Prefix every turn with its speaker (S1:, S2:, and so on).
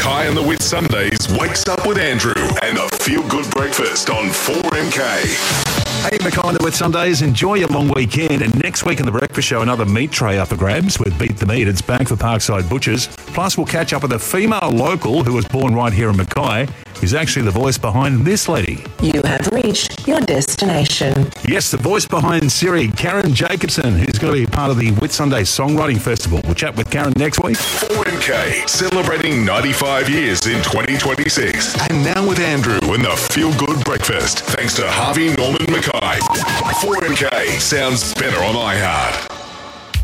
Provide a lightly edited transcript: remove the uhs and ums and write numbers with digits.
S1: Mackay and the Whit Sundays wakes up with Andrew and the Feel Good Breakfast on 4MK.
S2: Hey, Mackay and the Whit Sundays, enjoy your long weekend. And next week on The Breakfast Show, another meat tray up for grabs with Beat the Meat. It's back for Parkside Butchers. Plus, we'll catch up with a female local who was born right here in Mackay, who's actually the voice behind this lady.
S3: You have reached your destination.
S2: Yes, the voice behind Siri, Karen Jacobson, who's going to be part of the Whit Sunday Songwriting Festival. We'll chat with Karen next week.
S1: 4MK, celebrating 95 years in 2026. And now with Andrew and the Feel Good Breakfast, thanks to Harvey Norman Mackay. 4MK sounds better on iHeart.